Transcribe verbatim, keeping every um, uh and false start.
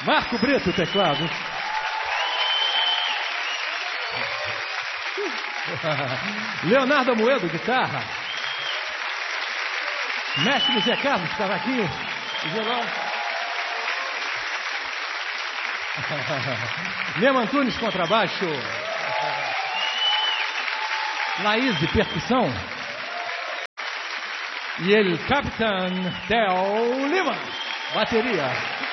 Marco Brito, teclado. Leonardo Amoedo, guitarra. Mestre Zé Carlos, cavaquinho. Violão. Lema Antunes, contrabaixo. Laís, de percussão. E ele, Capitão Theo Lima, bateria.